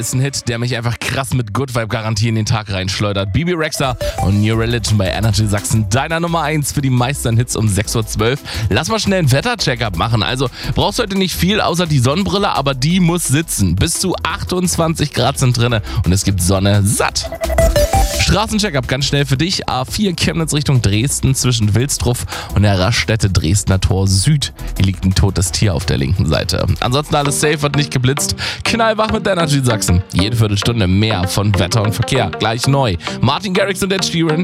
ist ein Hit, der mich einfach krass mit Good Vibe Garantie in den Tag reinschleudert. Bibi Rexha und New Religion bei Energy Sachsen, deiner Nummer 1 für die meisten Hits um 6.12 Uhr. Lass mal schnell einen Wetter-Check-up machen. Also brauchst heute nicht viel außer die Sonnenbrille, aber die muss sitzen. Bis zu 28 Grad sind drinne und es gibt Sonne satt. Straßencheckup ganz schnell für dich. A4 Chemnitz Richtung Dresden zwischen Wilsdruff und der Raststätte Dresdner Tor Süd. Hier liegt ein totes Tier auf der linken Seite. Ansonsten alles safe, wird nicht geblitzt. Knallwach mit Energy Sachsen. Jede Viertelstunde mehr von Wetter und Verkehr. Gleich neu. Martin Garrix und Ed Sheeran.